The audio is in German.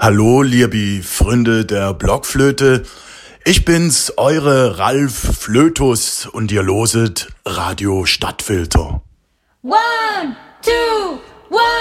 Hallo, liebe Freunde der Blockflöte. Ich bin's, eure Ralf Flötus und ihr loset Radio Stadtfilter. 1, 2, 1.